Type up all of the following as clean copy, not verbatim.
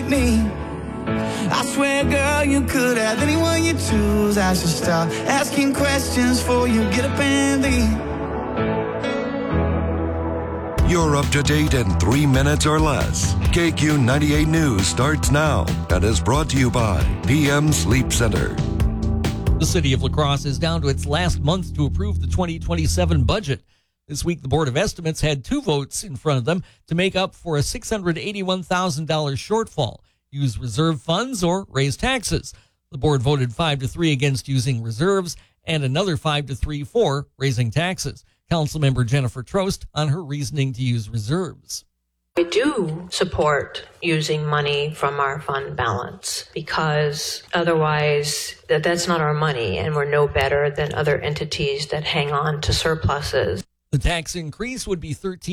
me. I swear, girl, you could have anyone you choose. I should stop asking questions before you get up and leave. You're up to date in 3 minutes or less. KQ 98 News starts now and is brought to you by PM Sleep Center. The city of La Crosse is down to its last month to approve the 2027 budget. This week, the Board of Estimates had 2 votes in front of them to make up for a $681,000 shortfall: use reserve funds or raise taxes. The board voted 5-3 against using reserves and another 5-3 for raising taxes. Councilmember Jennifer Trost on her reasoning to use reserves. I do support using money from our fund balance because otherwise that's not our money and we're no better than other entities that hang on to surpluses. The tax increase would be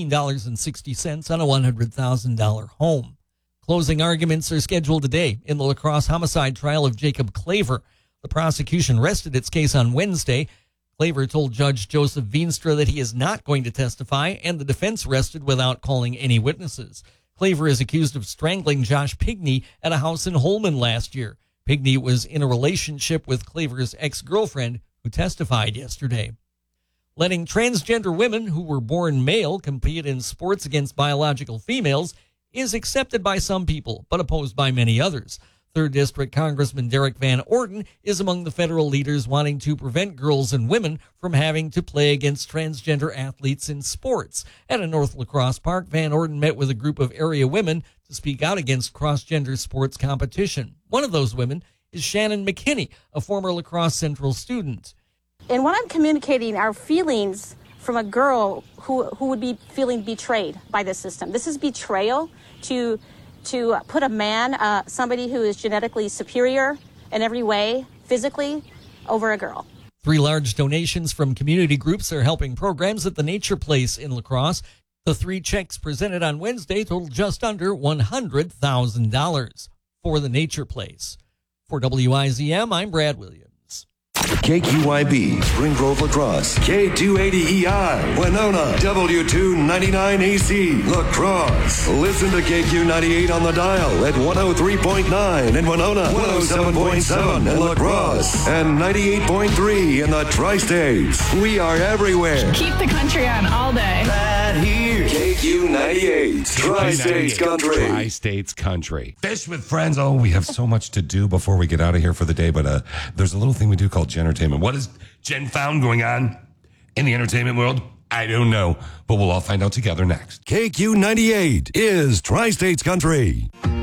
$13.60 on a $100,000 home. Closing arguments are scheduled today in the La Crosse homicide trial of Jacob Claver. The prosecution rested its case on Wednesday. Claver told Judge Joseph Veenstra that he is not going to testify, and the defense rested without calling any witnesses. Claver is accused of strangling Josh Pigney at a house in Holman last year. Pigney was in a relationship with Claver's ex-girlfriend, who testified yesterday. Letting transgender women who were born male compete in sports against biological females is accepted by some people, but opposed by many others. 3rd District Congressman Derek Van Orden is among the federal leaders wanting to prevent girls and women from having to play against transgender athletes in sports. At a North La Crosse park, Van Orden met with a group of area women to speak out against cross-gender sports competition. One of those women is Shannon McKinney, a former La Crosse Central student. And when I'm communicating our feelings from a girl who would be feeling betrayed by the system, this is betrayal to put a man, somebody who is genetically superior in every way, physically, over a girl. 3 large donations from community groups are helping programs at the Nature Place in La Crosse. The 3 checks presented on Wednesday totaled just under $100,000 for the Nature Place. For WIZM, I'm Brad Williams. KQYB, Spring Grove, La Crosse. K280EI, Winona. W299AC, La Crosse. Listen to KQ98 on the dial at 103.9 in Winona, 107.7 in La Crosse, and 98.3 in the Tri-States. We are everywhere. Keep the country on all day. Right here. KQ98, Tri-States Country. Tri-States Country. Fish with friends. Oh, we have so much to do before we get out of here for the day, but there's a little thing we do called Gentertainment. What has Jen found going on in the entertainment world? I don't know, but we'll all find out together next. KQ98 is Tri-States Country.